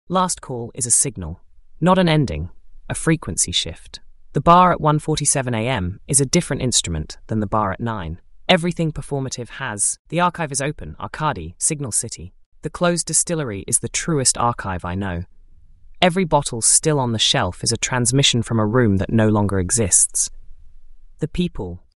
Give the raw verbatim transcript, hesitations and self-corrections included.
Last call is a signal, not an ending, a frequency shift. The bar at one forty-seven a m is a different instrument than the bar at nine. Everything performative has. The archive is open, Arcady, Signal City. The closed distillery is the truest archive I know. Every bottle still on the shelf is a transmission from a room that no longer exists. The people,